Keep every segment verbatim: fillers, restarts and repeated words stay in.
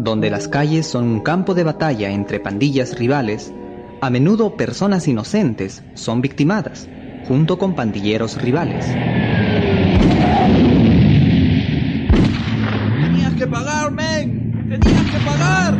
donde las calles son un campo de batalla entre pandillas rivales, a menudo personas inocentes son victimadas, junto con pandilleros rivales. ¡Tenías que pagar, men! ¡Tenías que pagar!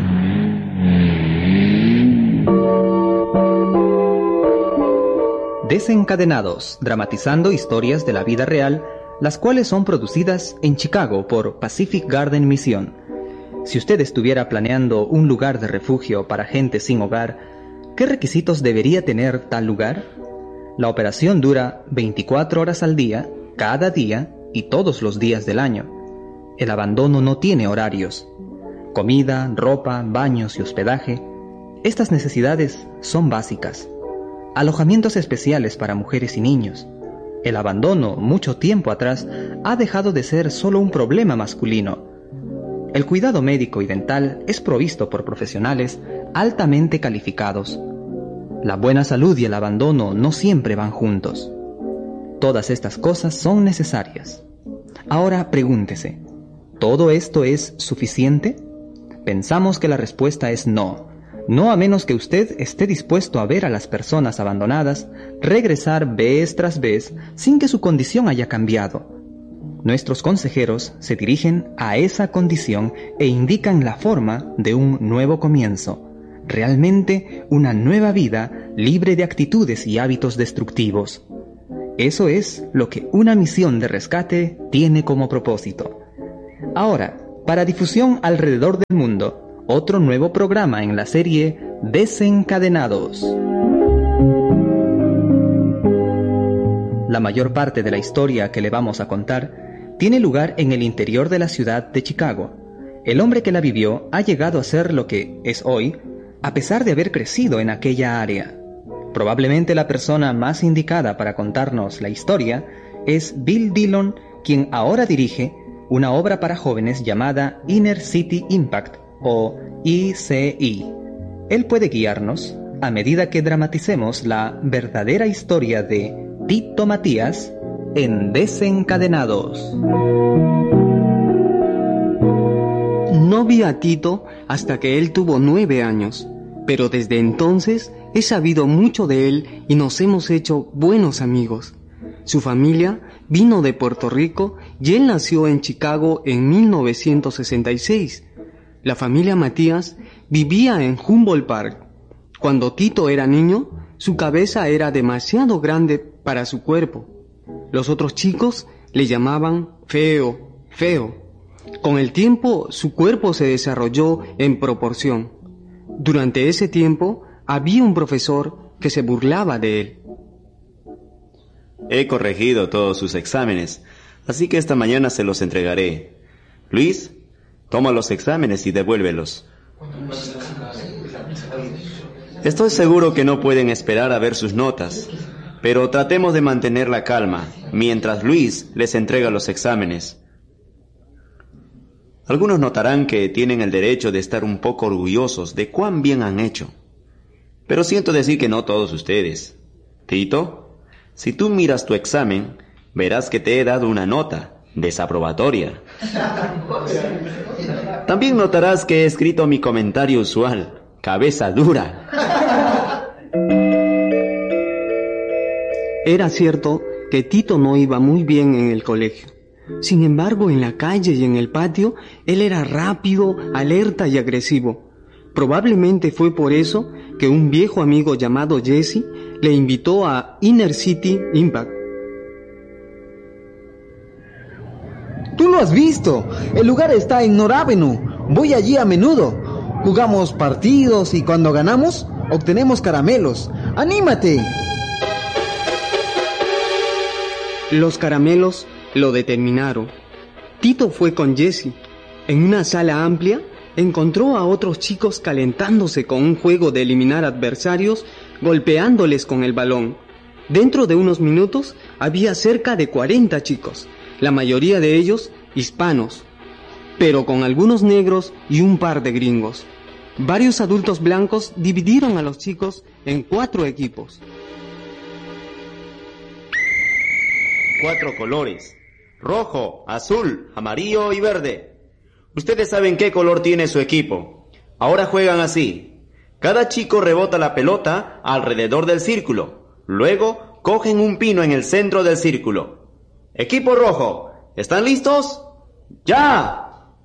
Desencadenados, dramatizando historias de la vida real, las cuales son producidas en Chicago por Pacific Garden Mission. Si usted estuviera planeando un lugar de refugio para gente sin hogar, ¿qué requisitos debería tener tal lugar? La operación dura veinticuatro horas al día, cada día y todos los días del año. El abandono no tiene horarios. Comida, ropa, baños y hospedaje. Estas necesidades son básicas. Alojamientos especiales para mujeres y niños. El abandono, mucho tiempo atrás, ha dejado de ser solo un problema masculino. El cuidado médico y dental es provisto por profesionales altamente calificados. La buena salud y el abandono no siempre van juntos. Todas estas cosas son necesarias. Ahora pregúntese, ¿todo esto es suficiente? Pensamos que la respuesta es no. No a menos que usted esté dispuesto a ver a las personas abandonadas regresar vez tras vez sin que su condición haya cambiado. Nuestros consejeros se dirigen a esa condición e indican la forma de un nuevo comienzo, realmente una nueva vida libre de actitudes y hábitos destructivos. Eso es lo que una misión de rescate tiene como propósito. Ahora, para difusión alrededor del mundo, otro nuevo programa en la serie Desencadenados. La mayor parte de la historia que le vamos a contar tiene lugar en el interior de la ciudad de Chicago. El hombre que la vivió ha llegado a ser lo que es hoy, a pesar de haber crecido en aquella área. Probablemente la persona más indicada para contarnos la historia es Bill Dillon, quien ahora dirige una obra para jóvenes llamada Inner City Impact, o I C I. Él puede guiarnos a medida que dramaticemos la verdadera historia de Tito Matías en Desencadenados. No vi a Tito hasta que él tuvo nueve años, pero desde entonces he sabido mucho de él y nos hemos hecho buenos amigos. Su familia vino de Puerto Rico y él nació en Chicago en mil novecientos sesenta y seis. La familia Matías vivía en Humboldt Park. Cuando Tito era niño, su cabeza era demasiado grande para su cuerpo. Los otros chicos le llamaban feo, feo. Con el tiempo, su cuerpo se desarrolló en proporción. Durante ese tiempo, había un profesor que se burlaba de él. He corregido todos sus exámenes, así que esta mañana se los entregaré. Luis, toma los exámenes y devuélvelos. Estoy seguro que no pueden esperar a ver sus notas, pero tratemos de mantener la calma mientras Luis les entrega los exámenes. Algunos notarán que tienen el derecho de estar un poco orgullosos de cuán bien han hecho. Pero siento decir que no todos ustedes. Tito, si tú miras tu examen, verás que te he dado una nota desaprobatoria. También notarás que he escrito mi comentario usual, cabeza dura. Era cierto que Tito no iba muy bien en el colegio. Sin embargo, en la calle y en el patio, él era rápido, alerta y agresivo. Probablemente fue por eso que un viejo amigo llamado Jesse le invitó a Inner City Impact. ¡Tú lo has visto! El lugar está en North Avenue. Voy allí a menudo. Jugamos partidos y cuando ganamos, obtenemos caramelos. ¡Anímate! Los caramelos lo determinaron. Tito fue con Jesse. En una sala amplia, encontró a otros chicos calentándose con un juego de eliminar adversarios, golpeándoles con el balón. Dentro de unos minutos, había cerca de cuarenta chicos, la mayoría de ellos hispanos, pero con algunos negros y un par de gringos. Varios adultos blancos dividieron a los chicos en cuatro equipos. Cuatro colores: rojo, azul, amarillo y verde. Ustedes saben qué color tiene su equipo. Ahora juegan así. Cada chico rebota la pelota alrededor del círculo. Luego cogen un pino en el centro del círculo. Equipo rojo, ¿están listos? ¡Ya!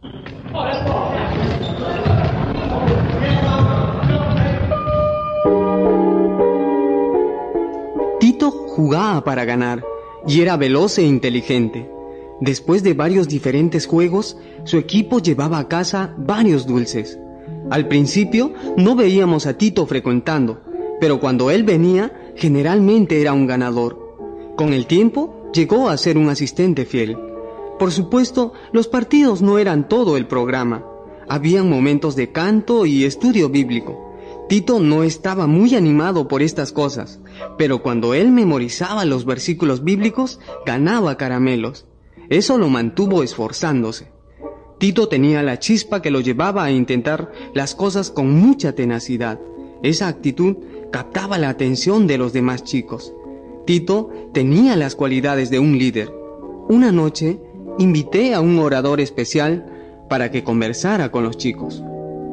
Tito jugaba para ganar y era veloz e inteligente. Después de varios diferentes juegos, su equipo llevaba a casa varios dulces. Al principio no veíamos a Tito frecuentando, pero cuando él venía, generalmente era un ganador. Con el tiempo, llegó a ser un asistente fiel. Por supuesto, los partidos no eran todo el programa. Habían momentos de canto y estudio bíblico. Tito no estaba muy animado por estas cosas, pero cuando él memorizaba los versículos bíblicos, ganaba caramelos. Eso lo mantuvo esforzándose. Tito tenía la chispa que lo llevaba a intentar las cosas con mucha tenacidad. Esa actitud captaba la atención de los demás chicos. Tito tenía las cualidades de un líder. Una noche, invité a un orador especial para que conversara con los chicos.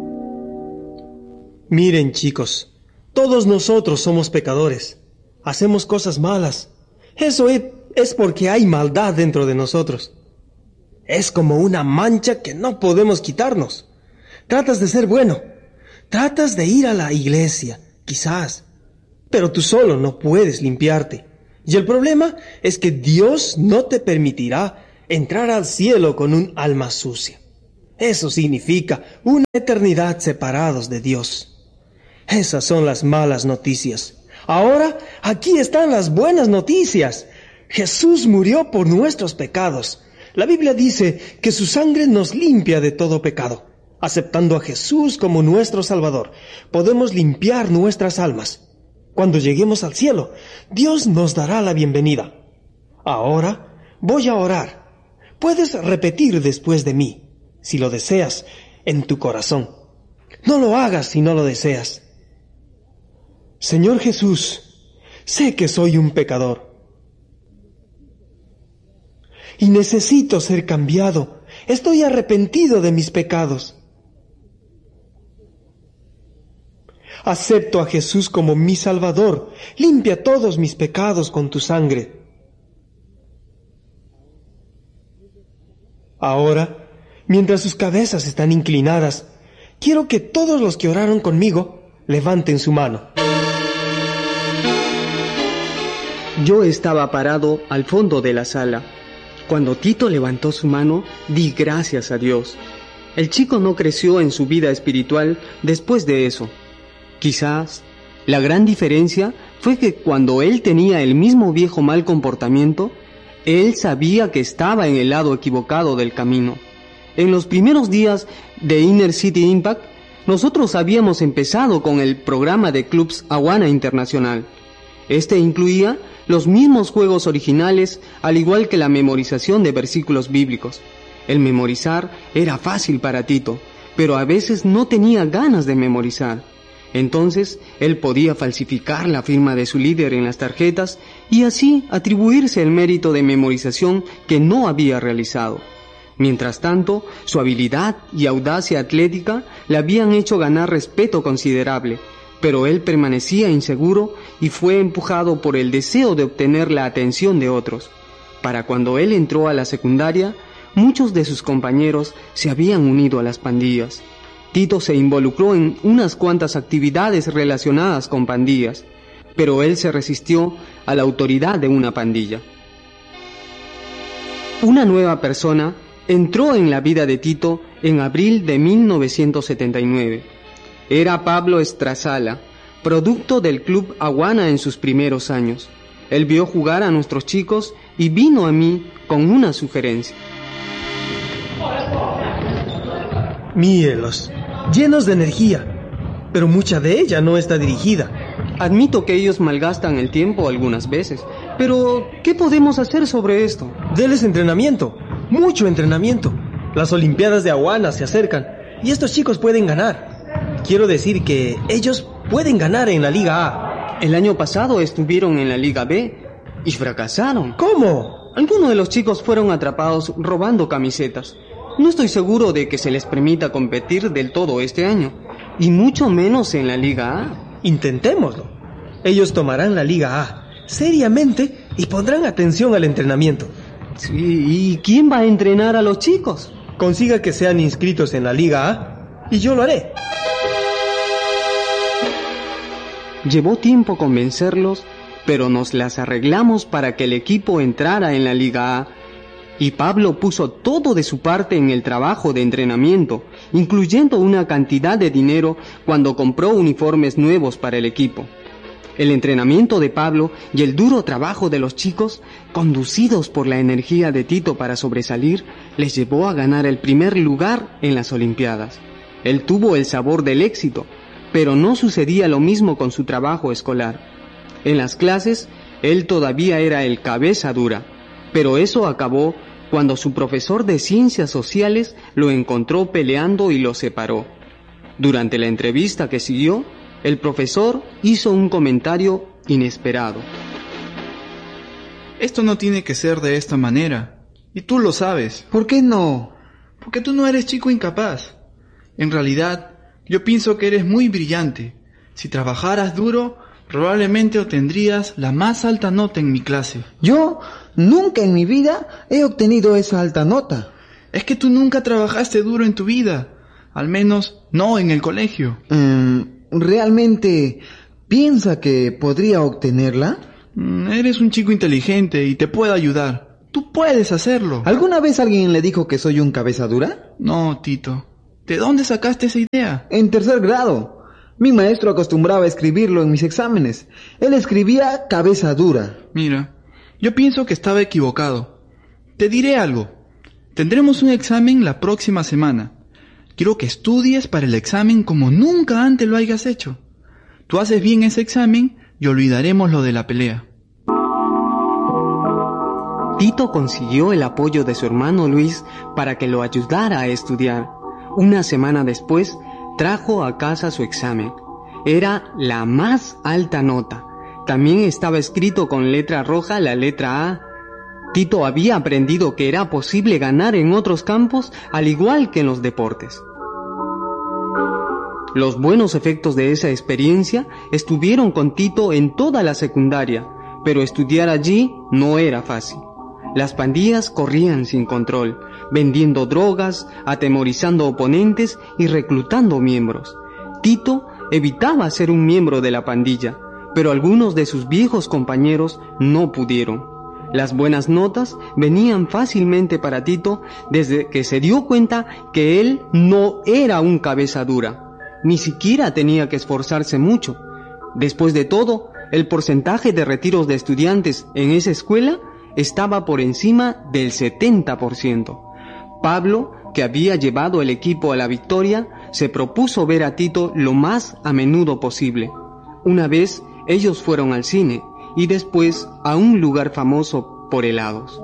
Miren, chicos, todos nosotros somos pecadores. Hacemos cosas malas. Eso es, es porque hay maldad dentro de nosotros. Es como una mancha que no podemos quitarnos. Tratas de ser bueno. Tratas de ir a la iglesia, quizás. Pero tú solo no puedes limpiarte. Y el problema es que Dios no te permitirá entrar al cielo con un alma sucia. Eso significa una eternidad separados de Dios. Esas son las malas noticias. Ahora, aquí están las buenas noticias. Jesús murió por nuestros pecados. La Biblia dice que su sangre nos limpia de todo pecado. Aceptando a Jesús como nuestro Salvador, podemos limpiar nuestras almas. Cuando lleguemos al cielo, Dios nos dará la bienvenida. Ahora voy a orar. Puedes repetir después de mí, si lo deseas, en tu corazón. No lo hagas si no lo deseas. Señor Jesús, sé que soy un pecador y necesito ser cambiado. Estoy arrepentido de mis pecados. Acepto a Jesús como mi Salvador. Limpia todos mis pecados con tu sangre. Ahora, mientras sus cabezas están inclinadas, quiero que todos los que oraron conmigo levanten su mano. Yo estaba parado al fondo de la sala. Cuando Tito levantó su mano, di gracias a Dios. El chico no creció en su vida espiritual después de eso. Quizás la gran diferencia fue que cuando él tenía el mismo viejo mal comportamiento, él sabía que estaba en el lado equivocado del camino. En los primeros días de Inner City Impact, nosotros habíamos empezado con el programa de clubs Awana Internacional. Este incluía los mismos juegos originales, al igual que la memorización de versículos bíblicos. El memorizar era fácil para Tito, pero a veces no tenía ganas de memorizar. Entonces, él podía falsificar la firma de su líder en las tarjetas y así atribuirse el mérito de memorización que no había realizado. Mientras tanto, su habilidad y audacia atlética le habían hecho ganar respeto considerable, pero él permanecía inseguro y fue empujado por el deseo de obtener la atención de otros. Para cuando él entró a la secundaria, muchos de sus compañeros se habían unido a las pandillas. Tito se involucró en unas cuantas actividades relacionadas con pandillas, pero él se resistió a la autoridad de una pandilla. Una nueva persona entró en la vida de Tito en abril de mil novecientos setenta y nueve. Era Pablo Estrazala, producto del club Awana en sus primeros años. Él vio jugar a nuestros chicos y vino a mí con una sugerencia. Mírelos, llenos de energía, pero mucha de ella no está dirigida. Admito que ellos malgastan el tiempo algunas veces, pero ¿qué podemos hacer sobre esto? Deles entrenamiento, mucho entrenamiento. Las Olimpiadas de Awana se acercan y estos chicos pueden ganar. Quiero decir que ellos pueden ganar en la Liga A. El año pasado estuvieron en la Liga B y fracasaron. ¿Cómo? Algunos de los chicos fueron atrapados robando camisetas. No estoy seguro de que se les permita competir del todo este año, y mucho menos en la Liga A. Intentémoslo. Ellos tomarán la Liga A seriamente y pondrán atención al entrenamiento. Sí, ¿y quién va a entrenar a los chicos? Consiga que sean inscritos en la Liga A y yo lo haré. Llevó tiempo convencerlos, pero nos las arreglamos para que el equipo entrara en la Liga A. Y Pablo puso todo de su parte en el trabajo de entrenamiento, incluyendo una cantidad de dinero cuando compró uniformes nuevos para el equipo. El entrenamiento de Pablo y el duro trabajo de los chicos, conducidos por la energía de Tito para sobresalir, les llevó a ganar el primer lugar en las Olimpiadas. Él tuvo el sabor del éxito, pero no sucedía lo mismo con su trabajo escolar. En las clases, él todavía era el cabeza dura, pero eso acabó cuando su profesor de ciencias sociales lo encontró peleando y lo separó. Durante la entrevista que siguió, el profesor hizo un comentario inesperado. Esto no tiene que ser de esta manera, y tú lo sabes. ¿Por qué no? Porque tú no eres chico incapaz. En realidad, yo pienso que eres muy brillante. Si trabajaras duro, probablemente obtendrías la más alta nota en mi clase. Yo nunca en mi vida he obtenido esa alta nota. Es que tú nunca trabajaste duro en tu vida, al menos no en el colegio. Mm, ¿Realmente piensa que podría obtenerla? Mm, eres un chico inteligente y te puedo ayudar. Tú puedes hacerlo. ¿Alguna vez alguien le dijo que soy un cabeza dura? No, Tito. ¿De dónde sacaste esa idea? En tercer grado. Mi maestro acostumbraba a escribirlo en mis exámenes. Él escribía cabeza dura. Mira, yo pienso que estaba equivocado. Te diré algo. Tendremos un examen la próxima semana. Quiero que estudies para el examen como nunca antes lo hayas hecho. Tú haces bien ese examen y olvidaremos lo de la pelea. Tito consiguió el apoyo de su hermano Luis para que lo ayudara a estudiar. Una semana después, trajo a casa su examen. Era la más alta nota. También estaba escrito con letra roja la letra A. Tito había aprendido que era posible ganar en otros campos al igual que en los deportes. Los buenos efectos de esa experiencia estuvieron con Tito en toda la secundaria, pero estudiar allí no era fácil. Las pandillas corrían sin control, vendiendo drogas, atemorizando oponentes y reclutando miembros. Tito evitaba ser un miembro de la pandilla, pero algunos de sus viejos compañeros no pudieron. Las buenas notas venían fácilmente para Tito desde que se dio cuenta que él no era un cabeza dura. Ni siquiera tenía que esforzarse mucho. Después de todo, el porcentaje de retiros de estudiantes en esa escuela estaba por encima del setenta por ciento. Pablo, que había llevado el equipo a la victoria, se propuso ver a Tito lo más a menudo posible. Una vez ellos fueron al cine y después a un lugar famoso por helados.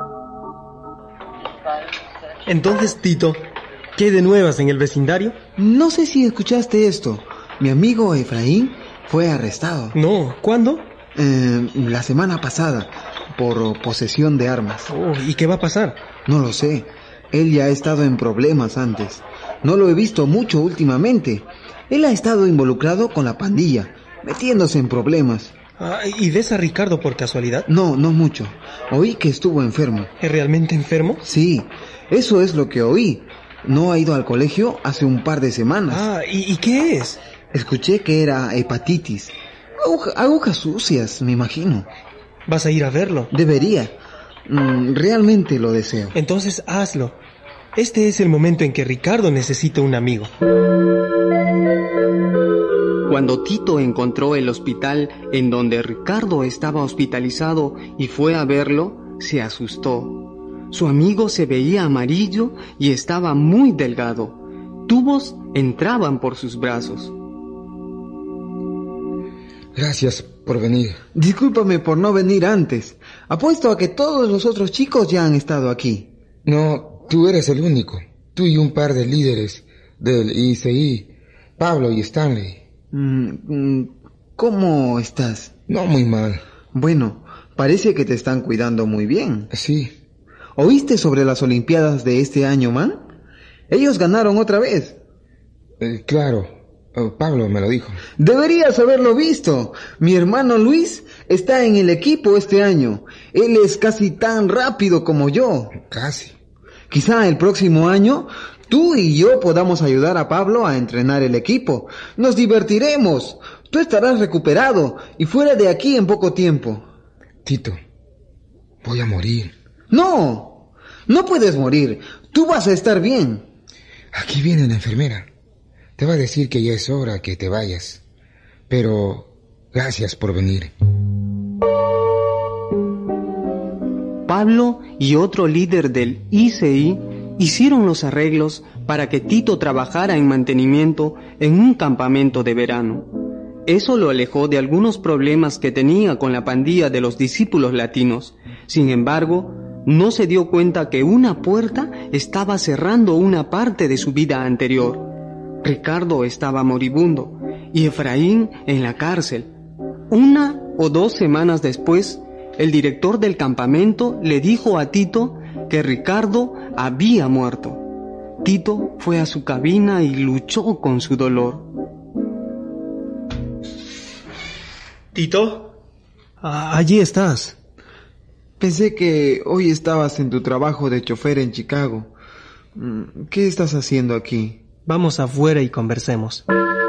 Entonces, Tito, ¿qué de nuevas en el vecindario? No sé si escuchaste esto. Mi amigo Efraín fue arrestado. No, ¿cuándo? Eh, la semana pasada, por posesión de armas. Oh, ¿y qué va a pasar? No lo sé. Él ya ha estado en problemas antes. No lo he visto mucho últimamente. Él ha estado involucrado con la pandilla, metiéndose en problemas. Ah, ¿y ves a Ricardo por casualidad? No, no mucho. Oí que estuvo enfermo. ¿Es realmente enfermo? Sí, eso es lo que oí. No ha ido al colegio hace un par de semanas. Ah, ¿y, y qué es? Escuché que era hepatitis. Aguja, agujas sucias, me imagino. ¿Vas a ir a verlo? Debería. Mm, realmente lo deseo. Entonces hazlo. Este es el momento en que Ricardo necesita un amigo. Cuando Tito encontró el hospital en donde Ricardo estaba hospitalizado y fue a verlo, se asustó. Su amigo se veía amarillo y estaba muy delgado. Tubos entraban por sus brazos. Gracias por venir. Discúlpame por no venir antes. Apuesto a que todos los otros chicos ya han estado aquí. No, tú eres el único. Tú y un par de líderes del I C I, Pablo y Stanley. Mm, ¿Cómo estás? No muy mal. Bueno, parece que te están cuidando muy bien. Sí. ¿Oíste sobre las Olimpiadas de este año, man? Ellos ganaron otra vez. Eh, claro, oh, Pablo me lo dijo. Deberías haberlo visto. Mi hermano Luis está en el equipo este año. Él es casi tan rápido como yo. Casi. Quizá el próximo año tú y yo podamos ayudar a Pablo a entrenar el equipo. Nos divertiremos. Tú estarás recuperado y fuera de aquí en poco tiempo. Tito, voy a morir. No, no puedes morir. Tú vas a estar bien. Aquí viene la enfermera. Te va a decir que ya es hora que te vayas. Pero gracias por venir. Pablo y otro líder del I C I hicieron los arreglos para que Tito trabajara en mantenimiento en un campamento de verano. Eso lo alejó de algunos problemas que tenía con la pandilla de los discípulos latinos. Sin embargo, no se dio cuenta que una puerta estaba cerrando una parte de su vida anterior. Ricardo estaba moribundo y Efraín en la cárcel. Una o dos semanas después, el director del campamento le dijo a Tito que Ricardo había muerto. Tito fue a su cabina y luchó con su dolor. Tito, ah, allí estás. Pensé que hoy estabas en tu trabajo de chofer en Chicago. ¿Qué estás haciendo aquí? Vamos afuera y conversemos.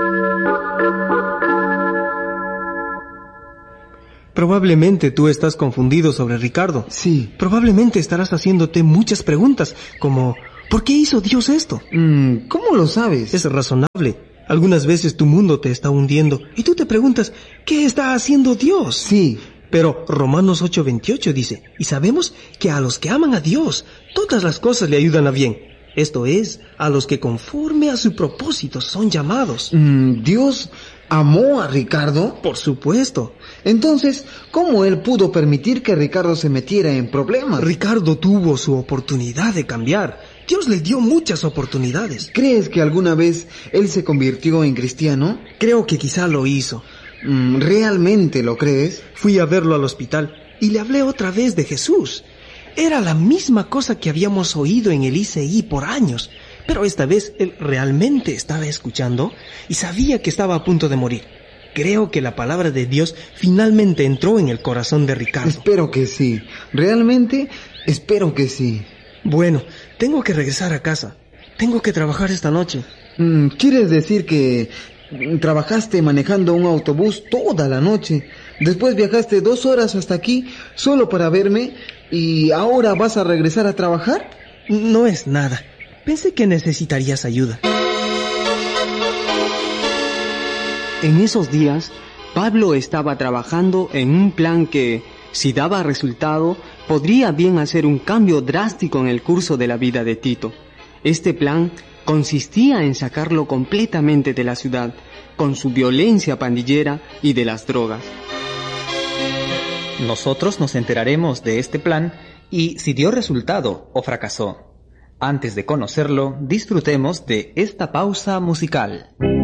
Probablemente tú estás confundido sobre Ricardo. Sí. Probablemente estarás haciéndote muchas preguntas, como ¿por qué hizo Dios esto? Mm, ¿Cómo lo sabes? Es razonable. Algunas veces tu mundo te está hundiendo y tú te preguntas, ¿qué está haciendo Dios? Sí. Pero Romanos ocho veintiocho dice, y sabemos que a los que aman a Dios, todas las cosas le ayudan a bien. Esto es, a los que conforme a su propósito son llamados. Mm, ¿Dios amó a Ricardo? Por supuesto. Entonces, ¿cómo él pudo permitir que Ricardo se metiera en problemas? Ricardo tuvo su oportunidad de cambiar. Dios le dio muchas oportunidades. ¿Crees que alguna vez él se convirtió en cristiano? Creo que quizá lo hizo. ¿Realmente lo crees? Fui a verlo al hospital y le hablé otra vez de Jesús. Era la misma cosa que habíamos oído en el I C I por años, pero esta vez él realmente estaba escuchando y sabía que estaba a punto de morir. Creo que la palabra de Dios finalmente entró en el corazón de Ricardo. Espero que sí. Realmente espero que sí. Bueno, tengo que regresar a casa. Tengo que trabajar esta noche. ¿Quieres decir que trabajaste manejando un autobús toda la noche? Después viajaste dos horas hasta aquí solo para verme y ahora vas a regresar a trabajar? No es nada. Pensé que necesitarías ayuda. En esos días, Pablo estaba trabajando en un plan que, si daba resultado, podría bien hacer un cambio drástico en el curso de la vida de Tito. Este plan consistía en sacarlo completamente de la ciudad, con su violencia pandillera y de las drogas. Nosotros nos enteraremos de este plan y si dio resultado o fracasó. Antes de conocerlo, disfrutemos de esta pausa musical.